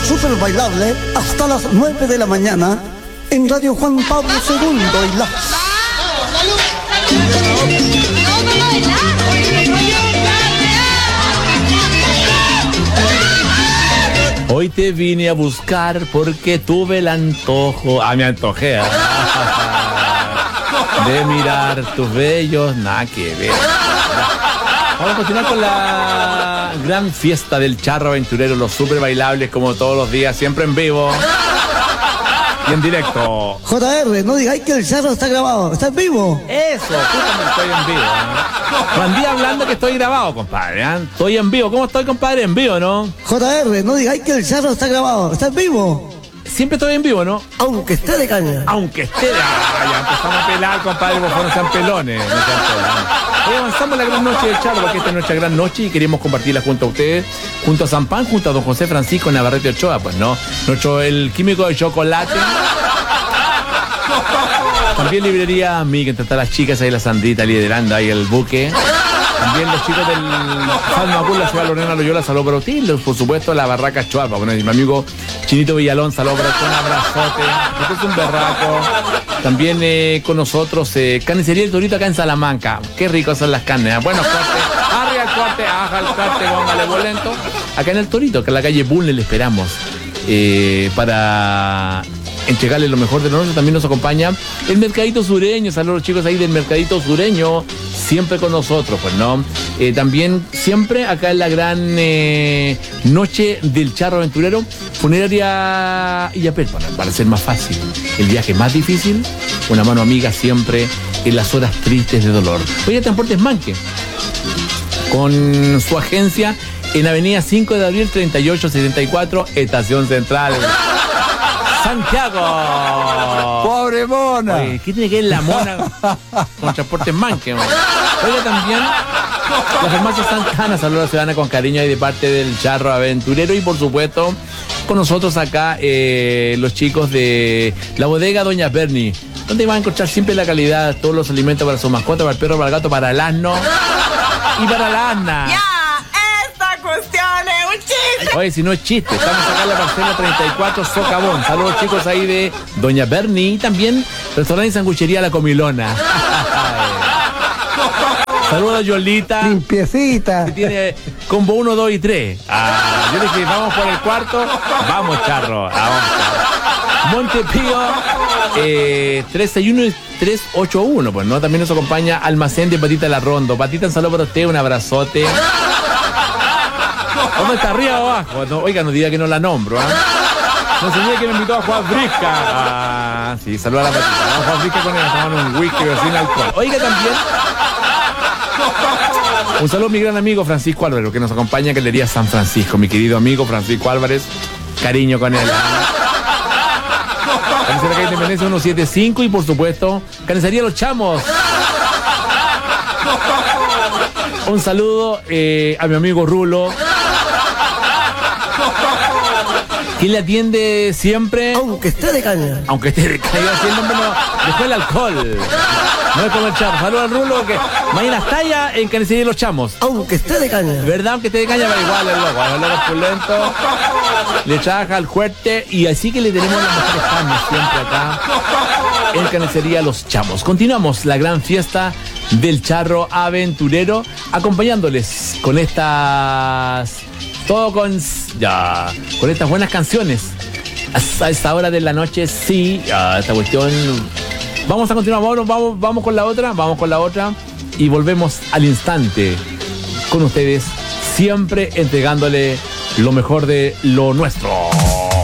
súper bailable hasta las 9 de la mañana en Radio Juan Pablo II y la... Hoy te vine a buscar porque tuve el antojo. Me antojé. De mirar tus bellos, nada que ver. Vamos a continuar con la gran fiesta del charro aventurero, los super bailables como todos los días, siempre en vivo y en directo. JR, no digáis que el charro está grabado, está en vivo. Eso, justamente estoy en vivo. Juan Díaz hablando que estoy grabado, compadre. Estoy en vivo. ¿Cómo estoy, compadre? En vivo, ¿no? JR, no digáis que el charro está grabado, está en vivo. Siempre estoy en vivo, ¿no? Aunque esté de caña. Aunque esté de... ya empezamos a pelar, compadre, por favor, no sean pelones. No sean pelones. Hoy avanzamos la gran noche del charro, porque esta es nuestra gran noche y queremos compartirla junto a ustedes, junto a San Pan, junto a don José Francisco Navarrete Ochoa, pues, ¿no? El químico de chocolate. También librería Amiga, entre todas las chicas, ahí la Sandrita liderando ahí el buque. También los chicos del Salmapur, la ciudad Lorena Loyola, saludos para ti. Por supuesto, la Barraca Chuapa, bueno, mi amigo Chinito Villalón, saludos para ti, un abrazote. Este es un berraco. También con nosotros, Carnicería El Torito acá en Salamanca. Qué ricos son las carnes. Buenos cortes, arriba el corte, aja el corte, póngale bolento. Acá en El Torito, que en la calle Bunle le esperamos para entregarle lo mejor de nosotros. También nos acompaña el Mercadito Sureño. Saludos a los chicos ahí del Mercadito Sureño, siempre con nosotros, pues, ¿no? También siempre acá en la gran noche del charro aventurero, funeraria Illapel, para ser más fácil, el viaje más difícil, una mano amiga siempre en las horas tristes de dolor. Oye, Transportes Manque, con su agencia en Avenida 5 de Abril 3874, Estación Central, Santiago. ¡Pobre mona! Oye, ¿qué tiene que ver la mona con Transportes Manque? Oiga, también la farmacia Santana, saludos a la ciudadana con cariño y de parte del charro aventurero. Y por supuesto, con nosotros acá los chicos de la bodega Doña Berni, donde van a encontrar siempre la calidad, todos los alimentos para su mascota, para el perro, para el gato, para el asno y para la asna. Oye, si no es chiste, estamos acá en la parcela 34 Socavón. Saludos, chicos, ahí de Doña Berni. Y también restaurante y sanguchería La Comilona. Saludos a Yolita. Limpiecita. Que tiene combo 1, 2 y 3. Yo le dije, vamos por el cuarto. Vamos, charro. Vamos, charro. Montepío 361 y 381. Pues, ¿no? También nos acompaña Almacén de Patita La Rondo. Patita, un saludo para usted, un abrazote. ¿Dónde está, arriba o abajo? No, oiga, no diga que no la nombro, No se diga que me invitó a Juan Brisca. Sí, saluda a la Patita. Vamos a Juan Brisca con él, tomando un whisky sin alcohol. Oiga, también un saludo a mi gran amigo Francisco Álvarez, que nos acompaña en Galería San Francisco. Mi querido amigo Francisco Álvarez, cariño con él. Carnicería Calle Independencia 175 y por supuesto, Carnicería Los Chamos. Un saludo a mi amigo Rulo, quien le atiende siempre. Aunque esté de caña. Aunque esté de caña, haciéndome después el alcohol. No es como el chamo. Saludos al Rulo, que mañana está allá en Carnicería Los Chamos. Aunque esté de caña. ¿Verdad? Aunque esté de caña, va igual el loco es pulento. Le trabaja al fuerte y así que le tenemos las mejores carnes siempre acá en Carnicería Los Chamos. Continuamos la gran fiesta del charro aventurero, acompañándoles con estas... Todo con estas buenas canciones. A esta hora de la noche, sí, esta cuestión. Vamos a continuar, vamos con la otra y volvemos al instante con ustedes, siempre entregándole lo mejor de lo nuestro.